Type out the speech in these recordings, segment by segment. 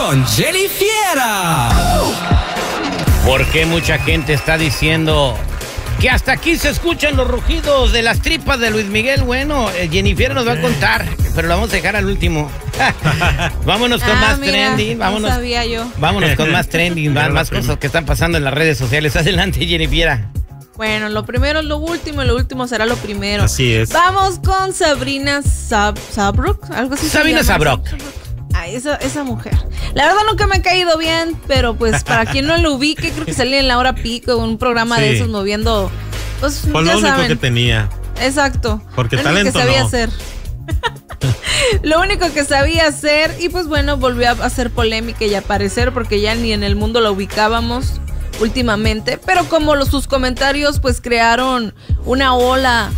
con Jenny Fiera. ¿Por qué mucha gente está diciendo que hasta aquí se escuchan los rugidos de las tripas de Luis Miguel? Bueno, Jennifer nos va a contar, pero lo vamos a dejar al último. Vámonos con más trending. Vámonos, no sabía yo. Vámonos con más trending, más cosas que están pasando en las redes sociales. Adelante, Jennifer. Bueno, lo primero es lo último y lo último será lo primero. Así es. Vamos con Sabrina Sabrok, algo así. Sabrina Sabrok. Ay, esa mujer. La verdad nunca me ha caído bien, pero pues para quien no lo ubique, creo que salía en La Hora Pico, un programa de esos moviendo, pues fue ya lo único saben. que tenía. Exacto. Porque lo talento único que sabía no. hacer. Lo único que sabía hacer, y pues bueno, volvió a hacer polémica y aparecer porque ya ni en el mundo la ubicábamos últimamente, pero como sus comentarios pues crearon una ola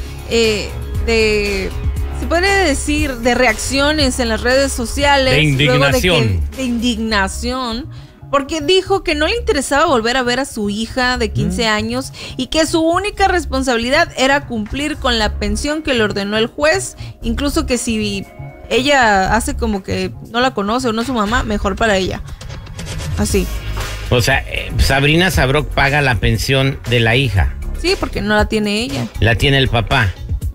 de, se puede decir, de reacciones en las redes sociales. De indignación. De indignación, porque dijo que no le interesaba volver a ver a su hija de 15 años y que su única responsabilidad era cumplir con la pensión que le ordenó el juez, incluso que si ella hace como que no la conoce o no es su mamá, mejor para ella. Así. O sea, Sabrina Sabrok paga la pensión de la hija. Sí, porque no la tiene ella. La tiene el papá.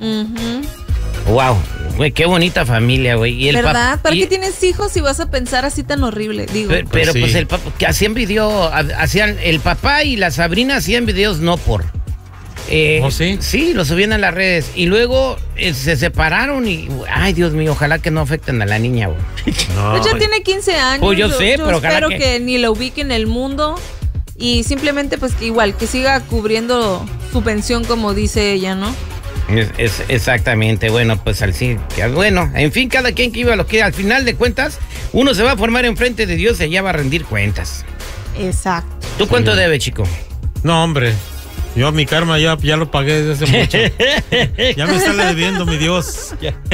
Wow, güey, qué bonita familia, güey. Y el ¿verdad? ¿Para qué tienes hijos si vas a pensar así tan horrible? Digo. Pero sí. pues el papá, que hacían el papá y la Sabrina hacían videos no por. ¿Oh, sí? Sí, lo subían a las redes. Y luego se separaron y, ay, Dios mío, ojalá que no afecten a la niña, güey. No. Pues ya tiene 15 años. Pues yo sé, pero espero ojalá que ni la ubique en el mundo. Y simplemente, pues que igual, que siga cubriendo su pensión, como dice ella, ¿no? Es exactamente, bueno, pues bueno, en fin, cada quien que iba lo que al final de cuentas, uno se va a formar enfrente de Dios y allá va a rendir cuentas. Exacto. ¿Tú cuánto debes, chico? No, hombre. Yo mi karma ya lo pagué desde hace mucho. Ya me sale debiendo, mi Dios.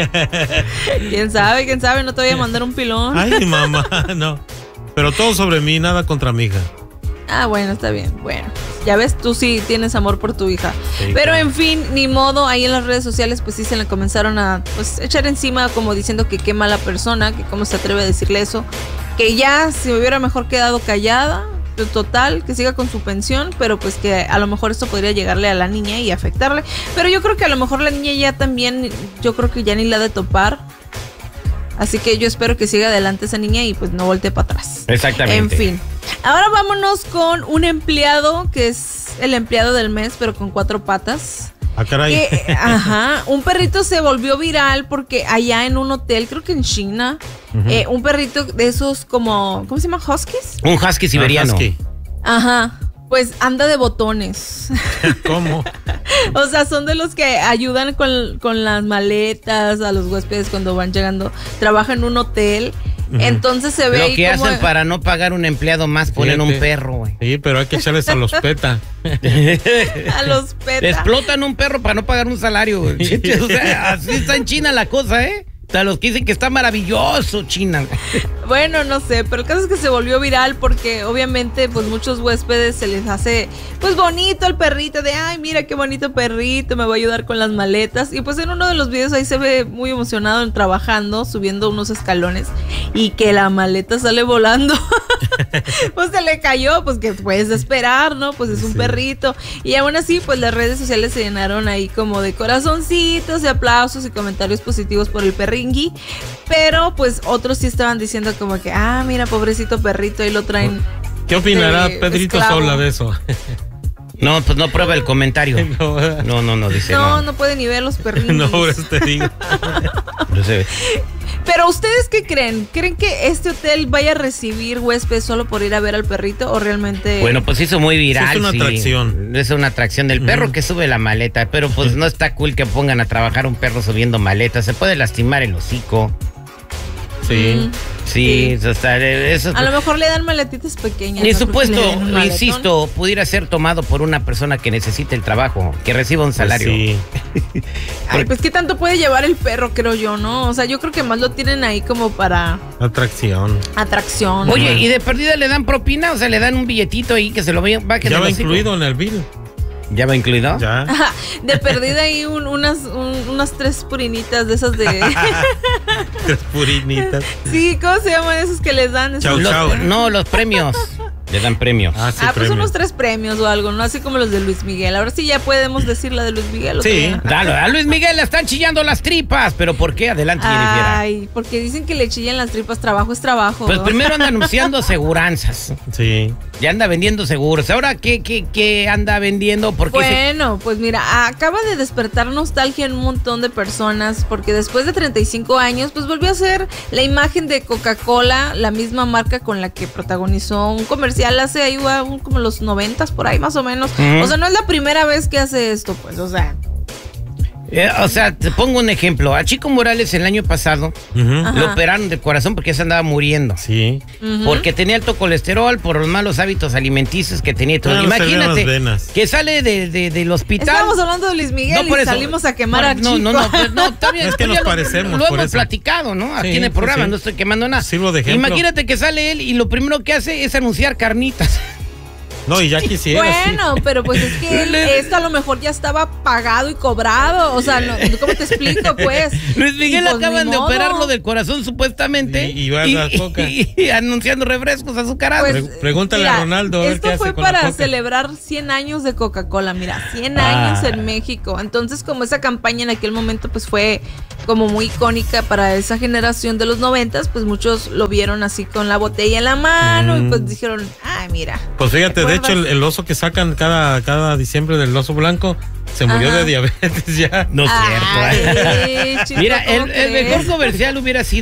¿Quién sabe? No te voy a mandar un pilón. Ay, mi mamá, no. Pero todo sobre mí, nada contra mi hija. Ah, bueno, está bien. Bueno, ya ves, tú sí tienes amor por tu hija. Sí, pero claro. en fin, ni modo, ahí en las redes sociales pues sí se le comenzaron a pues echar encima como diciendo que qué mala persona, que cómo se atreve a decirle eso, que ya se hubiera mejor quedado callada, total, que siga con su pensión, pero pues que a lo mejor esto podría llegarle a la niña y afectarle. Pero yo creo que a lo mejor la niña ya también, yo creo que ya ni la ha de topar. Así que yo espero que siga adelante esa niña y pues no voltee para atrás. Exactamente. En fin. Ahora vámonos con un empleado que es el empleado del mes, pero con 4 patas. Ah, caray. Un perrito se volvió viral porque allá en un hotel, creo que en China, un perrito de esos como, ¿cómo se llama? ¿Huskies? Un husky siberiano. Husky. Ajá. Pues anda de botones. ¿Cómo? O sea, son de los que ayudan con las maletas a los huéspedes cuando van llegando. Trabaja en un hotel. Entonces se ve Lo ahí que como hacen para no pagar un empleado más, ponen Fíjate. un perro, güey. Sí, pero hay que echarles a los PETA. a los petas. Explotan un perro para no pagar un salario, güey. O sea, así está en China la cosa, ¿eh? O sea, los que dicen que está maravilloso China. Bueno, no sé, pero el caso es que se volvió viral porque obviamente pues muchos huéspedes se les hace pues bonito el perrito de ay, mira qué bonito perrito, me va a ayudar con las maletas. Y pues en uno de los videos ahí se ve muy emocionado trabajando, subiendo unos escalones y que la maleta sale volando. Pues se le cayó, pues que puedes esperar, ¿no? Pues es un perrito. Y aún así pues las redes sociales se llenaron ahí como de corazoncitos, de aplausos y comentarios positivos por el perringui. Pero pues otros sí estaban diciendo como que, ah, mira, pobrecito perrito, ahí lo traen. ¿Qué opinará de Pedrito esclavo. Sola de eso? No, pues no prueba el comentario. No, dice no. No puede ni ver los perringuis. No, por eso te digo. No sé. Pero ¿ustedes qué creen? ¿Creen que este hotel vaya a recibir huéspedes solo por ir a ver al perrito o realmente...? Bueno, pues hizo muy viral. Sí, es una atracción. Es una atracción del perro que sube la maleta, pero pues no está cool que pongan a trabajar un perro subiendo maletas. Se puede lastimar el hocico. Sí. Sí, eso está, eso, a lo mejor le dan maletitas pequeñas. ni ¿no? supuesto, Porque le den un maletón. insisto, pudiera ser tomado por una persona que necesite el trabajo, que reciba un salario. Sí. Ay, pues qué tanto puede llevar el perro, creo yo, ¿no? O sea, yo creo que más lo tienen ahí como para Atracción. atracción. Oye, ¿y de perdida le dan propina? O sea, le dan un billetito ahí que se lo va a Ya va incluido en el bill. ¿Ya va incluido? Ya. De perdida ahí unas 3 purinitas de esas de... 3 purinitas. Sí, ¿cómo se llaman esos que les dan? Chau, chau. No, los premios. Le dan premios. Ah, sí, pues premio. unos 3 premios o algo, ¿no? Así como los de Luis Miguel. Ahora sí ya podemos decir la de Luis Miguel. ¿O Sí. qué? Dale, a Luis Miguel le están chillando las tripas. ¿Pero por qué? Adelante, Jennifer. Ay, porque dicen que le chillan las tripas, trabajo es trabajo. Pues ¿no? primero anda anunciando aseguranzas. Sí. Ya anda vendiendo seguros. Ahora, ¿qué anda vendiendo? ¿Por qué Bueno, pues mira, acaba de despertar nostalgia en un montón de personas porque después de 35 años, pues volvió a ser la imagen de Coca-Cola, la misma marca con la que protagonizó un comercial hace ahí como los 90s, por ahí más o menos. Ujú. O sea, no es la primera vez que hace esto, pues, o sea. te pongo un ejemplo. A Chico Morales el año pasado Ujú. Ajá. lo operaron del corazón porque se andaba muriendo. Sí. Ujú. Porque tenía alto colesterol por los malos hábitos alimenticios que tenía. y todo. Ah, no se le Imagínate vean las venas. que sale del hospital. Estábamos hablando de Luis Miguel por y eso. salimos a quemar a Chico. No, está bien. Es que pues nos ya parecemos, Lo por hemos eso. platicado, ¿no? Aquí Sí, en el programa, sí. no estoy quemando nada. Sirvo de ejemplo. Imagínate que sale él y lo primero que hace es anunciar carnitas. No, y ya quisiera. Bueno, sí. pero pues es que esto a lo mejor ya estaba pagado y cobrado. O sea, ¿cómo te explico, pues? Luis Miguel Y, pues, acaban ni de modo. operarlo del corazón supuestamente. Y va a la Coca. y anunciando refrescos azucarados. Pues, Pregúntale mira, a Ronaldo a ver esto qué hace fue con la para Coca. celebrar 100 años de Coca-Cola, mira, 100 años Ah. en México. Entonces, como esa campaña en aquel momento pues fue como muy icónica para esa generación de los 90s, pues muchos lo vieron así con la botella en la mano y pues dijeron, ay, mira. Pues fíjate, ¿te de hecho, acuerdas? el oso que sacan cada diciembre del oso blanco se murió Ajá. de diabetes ya. No es cierto. Ay, chico, Mira, ¿cómo el mejor crees? comercial hubiera sido